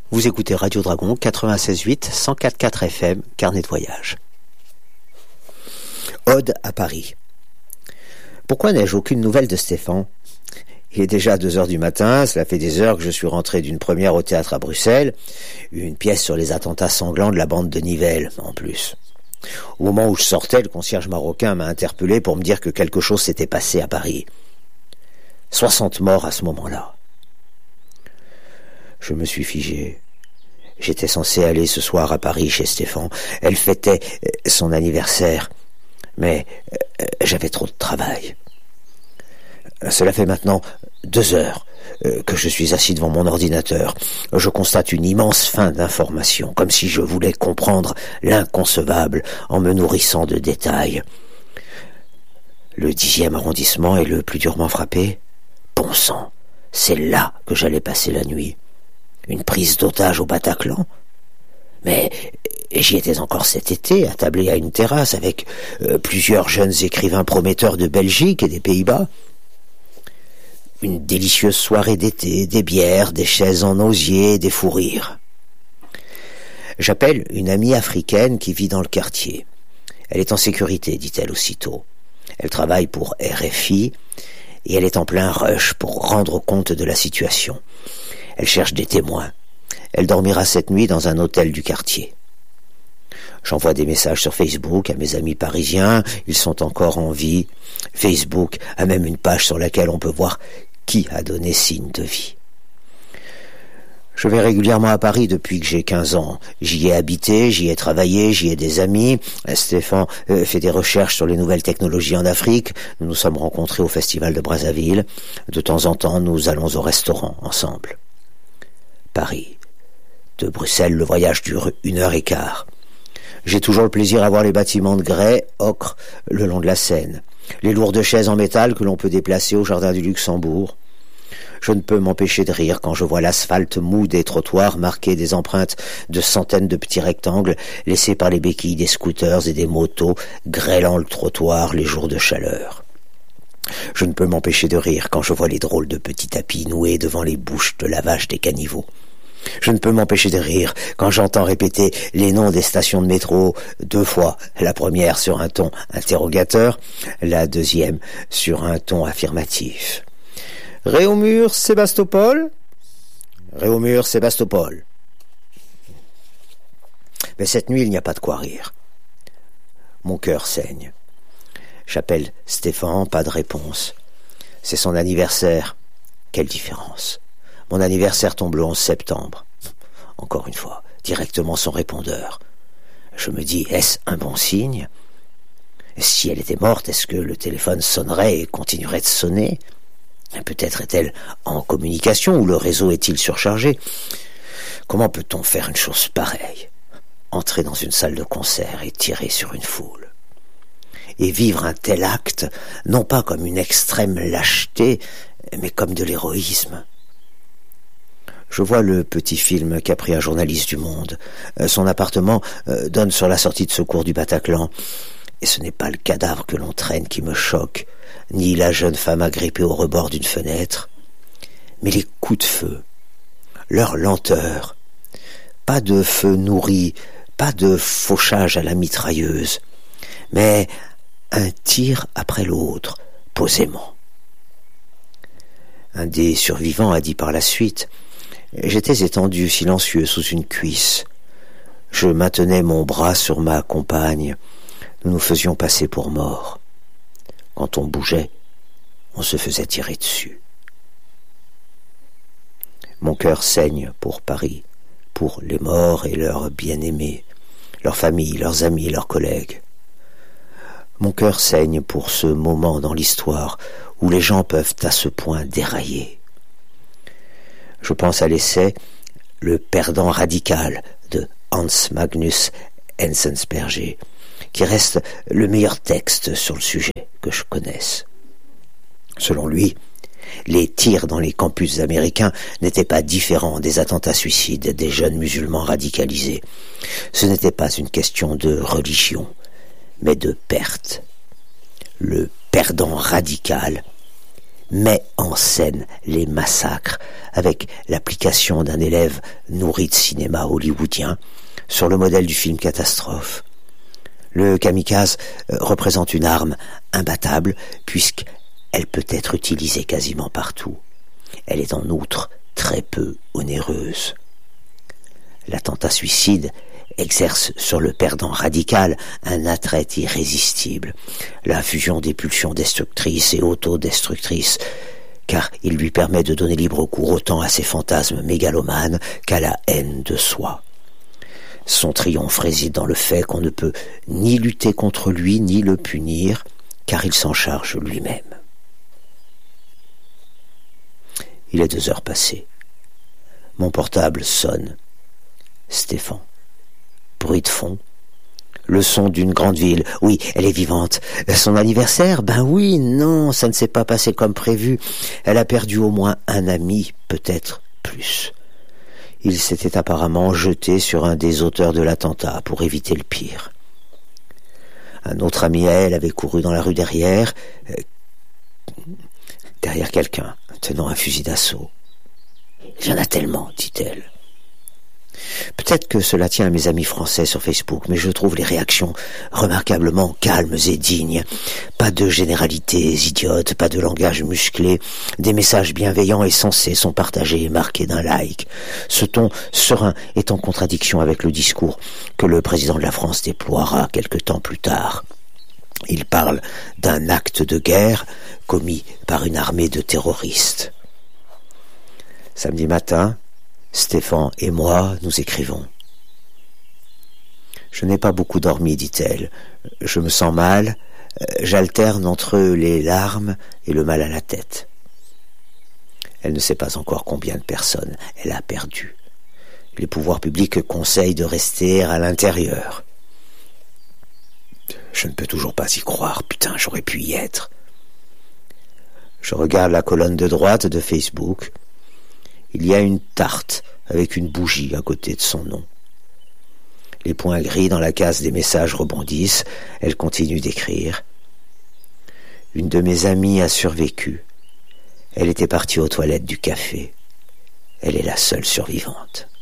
Vous écoutez Radio Dragon 96.8, 104.4 FM, carnet de voyage. Ode à Paris. Pourquoi n'ai-je aucune nouvelle de Stéphane ? Il est déjà 2h du matin, cela fait des heures que je suis rentré d'une première au théâtre à Bruxelles, une pièce sur les attentats sanglants de la bande de Nivelles, en plus. Au moment où je sortais, le concierge marocain m'a interpellé pour me dire que quelque chose s'était passé à Paris. 60 morts à ce moment-là. Je me suis figé. J'étais censé aller ce soir à Paris chez Stéphane. Elle fêtait son anniversaire. Mais j'avais trop de travail. Cela fait maintenant 2 heures que je suis assis devant mon ordinateur. Je constate une immense faim d'informations, comme si je voulais comprendre l'inconcevable en me nourrissant de détails. Le 10e arrondissement est le plus durement frappé. Bon sang, c'est là que j'allais passer la nuit. Une prise d'otage au Bataclan ? Mais j'y étais encore cet été, attablé à une terrasse avec plusieurs jeunes écrivains prometteurs de Belgique et des Pays-Bas. Une délicieuse soirée d'été, des bières, des chaises en osier, des fous rires. J'appelle une amie africaine qui vit dans le quartier. Elle est en sécurité, dit-elle aussitôt. Elle travaille pour RFI et elle est en plein rush pour rendre compte de la situation. Elle cherche des témoins. Elle dormira cette nuit dans un hôtel du quartier. J'envoie des messages sur Facebook à mes amis parisiens. Ils sont encore en vie. Facebook a même une page sur laquelle on peut voir qui a donné signe de vie. Je vais régulièrement à Paris depuis que j'ai 15 ans. J'y ai habité, j'y ai travaillé, j'y ai des amis. Stéphane fait des recherches sur les nouvelles technologies en Afrique. Nous nous sommes rencontrés au festival de Brazzaville. De temps en temps, nous allons au restaurant ensemble. Paris. De Bruxelles, le voyage dure 1h15. J'ai toujours le plaisir à voir les bâtiments de grès, ocre, le long de la Seine. Les lourdes chaises en métal que l'on peut déplacer au jardin du Luxembourg. Je ne peux m'empêcher de rire quand je vois l'asphalte mou des trottoirs marqué des empreintes de centaines de petits rectangles laissés par les béquilles des scooters et des motos, grêlant le trottoir les jours de chaleur. Je ne peux m'empêcher de rire quand je vois les drôles de petits tapis noués devant les bouches de lavage des caniveaux. Je ne peux m'empêcher de rire quand j'entends répéter les noms des stations de métro 2 fois, la première sur un ton interrogateur, la deuxième sur un ton affirmatif. Réaumur, Sébastopol ? Réaumur, Sébastopol. Mais cette nuit, il n'y a pas de quoi rire. Mon cœur saigne. J'appelle Stéphane, pas de réponse. C'est son anniversaire. Quelle différence. Mon anniversaire tombe le 11 septembre. Encore une fois, directement son répondeur. Je me dis, est-ce un bon signe ? Si elle était morte, est-ce que le téléphone sonnerait et continuerait de sonner ? Peut-être est-elle en communication ou le réseau est-il surchargé ? Comment peut-on faire une chose pareille ? Entrer dans une salle de concert et tirer sur une foule. Et vivre un tel acte, non pas comme une extrême lâcheté, mais comme de l'héroïsme. Je vois le petit film qu'a pris un journaliste du Monde. Son appartement donne sur la sortie de secours du Bataclan. Et ce n'est pas le cadavre que l'on traîne qui me choque, ni la jeune femme agrippée au rebord d'une fenêtre, mais les coups de feu, leur lenteur. Pas de feu nourri, pas de fauchage à la mitrailleuse, mais un tir après l'autre, posément. Un des survivants a dit par la suite « J'étais étendu, silencieux, sous une cuisse. Je maintenais mon bras sur ma compagne. Nous nous faisions passer pour morts. Quand on bougeait, on se faisait tirer dessus. » Mon cœur saigne pour Paris, pour les morts et leurs bien-aimés, leurs familles, leurs amis, leurs collègues. Mon cœur saigne pour ce moment dans l'histoire où les gens peuvent à ce point dérailler. Je pense à l'essai « Le perdant radical » de Hans Magnus Enzensberger, qui reste le meilleur texte sur le sujet que je connaisse. Selon lui, les tirs dans les campus américains n'étaient pas différents des attentats suicides des jeunes musulmans radicalisés. Ce n'était pas une question de religion, mais de perte. Le perdant radical met en scène les massacres avec l'application d'un élève nourri de cinéma hollywoodien sur le modèle du film catastrophe. Le kamikaze représente une arme imbattable puisqu'elle peut être utilisée quasiment partout. Elle est en outre très peu onéreuse. L'attentat suicide exerce sur le perdant radical un attrait irrésistible, la fusion des pulsions destructrices et autodestructrices, car il lui permet de donner libre cours autant à ses fantasmes mégalomanes qu'à la haine de soi. Son triomphe réside dans le fait qu'on ne peut ni lutter contre lui ni le punir, car il s'en charge lui-même. Il est 2 heures passées. Mon portable sonne. Stéphane. Bruit de fond. Le son d'une grande ville. Oui, elle est vivante. Son anniversaire? Ben oui, non, ça ne s'est pas passé comme prévu. Elle a perdu au moins un ami, peut-être plus. Il s'était apparemment jeté sur un des auteurs de l'attentat pour éviter le pire. Un autre ami à elle avait couru dans la rue derrière quelqu'un tenant un fusil d'assaut. « Il y en a tellement, dit-elle. » Peut-être que cela tient à mes amis français sur Facebook, mais je trouve les réactions remarquablement calmes et dignes. Pas de généralités idiotes, pas de langage musclé. Des messages bienveillants et sensés sont partagés et marqués d'un like. Ce ton serein est en contradiction avec le discours que le président de la France déploiera quelque temps plus tard. Il parle d'un acte de guerre commis par une armée de terroristes. Samedi matin, Stéphane et moi, nous écrivons. « Je n'ai pas beaucoup dormi, dit-elle. Je me sens mal. J'alterne entre les larmes et le mal à la tête. » Elle ne sait pas encore combien de personnes elle a perdu. Les pouvoirs publics conseillent de rester à l'intérieur. Je ne peux toujours pas y croire. Putain, j'aurais pu y être. Je regarde la colonne de droite de Facebook. Il y a une tarte avec une bougie à côté de son nom. Les points gris dans la case des messages rebondissent. Elle continue d'écrire. Une de mes amies a survécu. Elle était partie aux toilettes du café. Elle est la seule survivante.